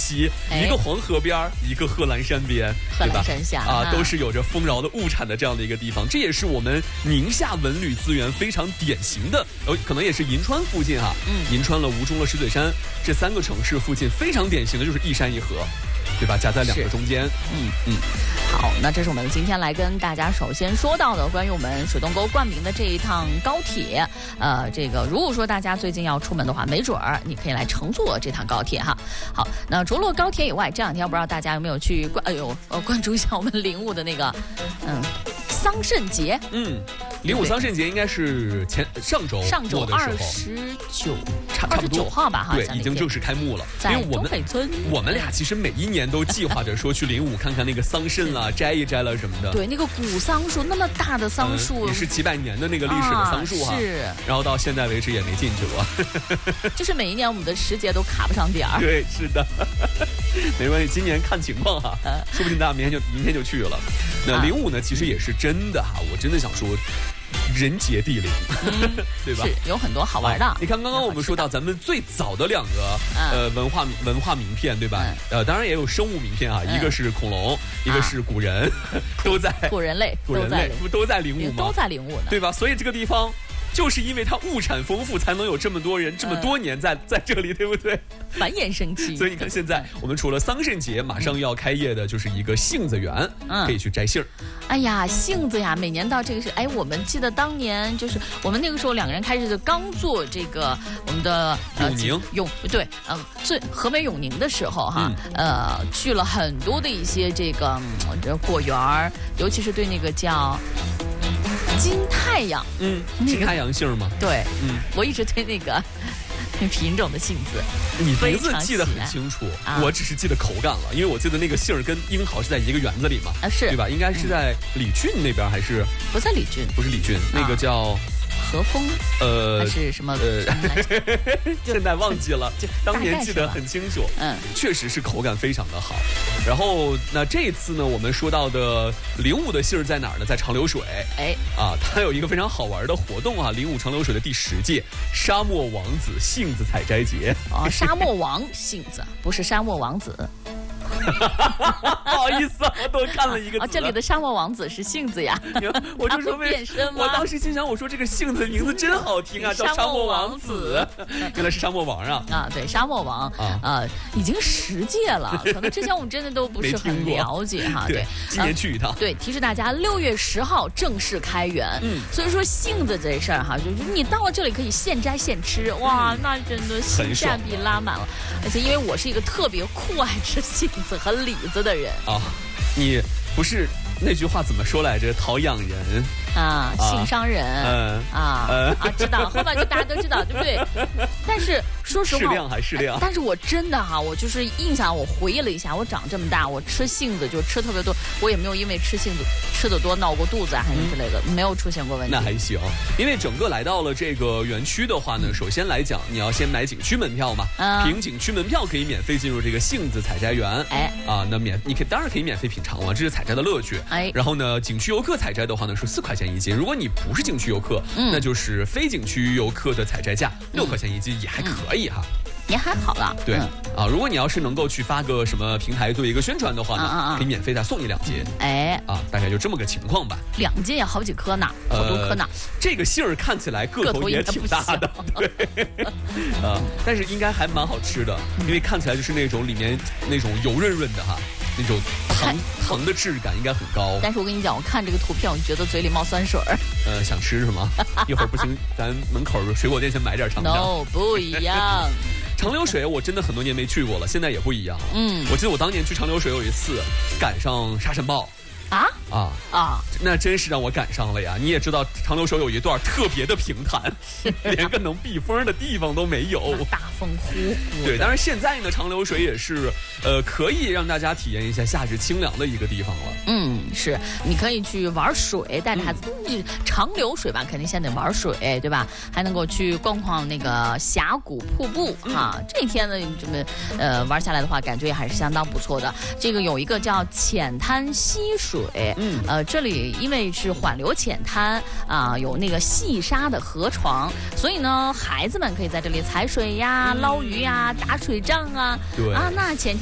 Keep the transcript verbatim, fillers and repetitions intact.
息，一个黄河边，一个贺兰山边， 贺兰山下啊，都是有着丰饶的物产的这样的一个地方。这也是我们宁夏文旅资源非常典型的，呃，可能也是银川附近哈，嗯，银川了、吴中了、石嘴山这三个城市附近非常典型的就是一山一河，对吧？夹在两个中间。嗯嗯。 好，那这是我们今天来跟大家首先说到的关于我们水洞沟冠名的这一趟高铁。呃，这个如果说大家最近要出门的话，没准儿你可以来乘坐这趟高铁哈。好，那除了高铁以外，这两天不知道大家有没有去关，哎呦，呃，关注一下我们灵武的那个，嗯，桑葚节。嗯。 灵武桑葚节应该是前上周上周二十九差二十九号吧哈， 对，已经正式开幕了。 在中北村， 我们俩其实每一年都计划着说去灵武看看那个桑葚啊，摘一摘了什么的。 对，那个古桑树那么大的桑树， 也是几百年的那个历史的桑树哈。是。然后到现在为止也没进去过。 就是每一年我们的时节都卡不上点儿。 对，是的。没关系，今年看情况哈，说不定大家明天就明天就去了。那灵武呢，其实也是真的哈，我真的想说。人杰地灵，嗯、对吧？ 是有很多好玩的。啊、 你看，刚刚我们说到咱们最早的两个、嗯、呃文化文化名片，对吧？嗯、呃，当然也有生物名片啊，嗯、一个是恐龙，一个是古人，啊、都在古人类， 古人类不都在灵武吗？ 都在灵武呢， 对吧？所以这个地方。就是因为它物产丰富，才能有这么多人这么多年在、嗯、在这里，对不对？ 繁衍生息。 所以你看，现在我们除了桑葚节马上要开业的，就是一个杏子园，嗯、可以去摘杏儿。 哎呀，杏子呀，每年到这个是，哎，我们记得当年就是我们那个时候两个人开始就刚做这个我们的永宁永对，嗯、呃，最和美永宁的时候哈，嗯、呃，去了很多的一些这个这果园儿，尤其是对那个叫。金太阳， 嗯，金太阳杏吗？ 对，嗯，我一直对那个品种的杏子， 你名字记得很清楚，啊、我只是记得口感了，因为我记得那个杏儿跟樱桃是在一个园子里嘛，啊是，对吧？应该是在李郡那边，还是不在李郡？ 不是李郡，啊、那个叫。 和风，呃，还是什么？呃， 现在忘记了，当年记得很清楚。嗯，确实是口感非常的好。然后，那这一次呢，我们说到的灵武的杏儿在哪儿呢？在长流水。哎，啊，它有一个非常好玩的活动啊，灵武长流水的第十届沙漠王子杏子采摘节。 哦，沙漠王杏子，不是沙漠王子。 不好意思啊，我多看了一个字。 啊，这里的沙漠王子是杏子呀。 我就说变身吗？我当时心想，我说这个杏子名字真好听啊，叫沙漠王子。原来是沙漠王啊！ 啊，对，沙漠王啊，呃，已经十届了，可能之前我们真的都不是很了解哈。 对，今年去一趟。 对，提示大家，六月十号正式开园。嗯，所以说杏子这事儿哈，就是你到了这里可以现摘现吃，哇，那真的性价比拉满了。而且因为我是一个特别酷爱吃杏子和李子的人啊，你不是那句话怎么说来着？讨养人啊，性伤人，嗯啊啊，知道，后面就大家都知道，对不对？但是说实话， 适量还适量。 但是我真的哈，我就是印象，我回忆了一下，我长这么大，我吃杏子就吃特别多，我也没有因为吃杏子吃的多闹过肚子啊，还是之类的，没有出现过问题。 那还行，因为整个来到了这个园区的话呢，首先来讲，你要先买景区门票嘛，凭景区门票可以免费进入这个杏子采摘园。哎啊，那免你可以当然可以免费品尝了，这是采摘的乐趣。哎，然后呢，景区游客采摘的话呢是四块钱一斤，如果你不是景区游客，嗯、那就是非景区游客的采摘价六块钱一斤，也还可以哈。 也还好啦， 对、嗯、啊，如果你要是能够去发个什么平台做一个宣传的话呢，啊啊啊可以免费再送你两斤。哎，啊，大概就这么个情况吧。 两斤也好几颗呢，好多颗呢。 呃、这个杏儿看起来个头也挺大的，对，啊，但是应该还蛮好吃的，因为看起来就是那种里面那种油润润的哈。那种糖糖的质感应该很高， 但是我跟你讲，我看这个图片，我觉得嘴里冒酸水儿。 呃，想吃是吗？一会儿不行，咱门口水果店先买点尝尝。 No， 不一样。 长流水我真的很多年没去过了，现在也不一样了。嗯，我记得我当年去长流水有一次赶上沙尘暴。啊啊啊！那真是让我赶上了呀！你也知道，长流水有一段特别的平坦，连个能避风的地方都没有， 大风呼呼。 对，当然现在呢，长流水也是呃可以让大家体验一下夏至清凉的一个地方了。 嗯，是，你可以去玩水，带着孩子。嗯、长流水吧，肯定先得玩水，对吧？还能够去逛逛那个峡谷瀑布哈、嗯。这一天呢，这么呃玩下来的话，感觉也还是相当不错的。这个有一个叫浅滩溪水。嗯，呃，这里因为是缓流浅滩啊、呃，有那个细沙的河床，所以呢，孩子们可以在这里踩水呀、捞鱼呀、打水仗啊。 对啊， 那前提。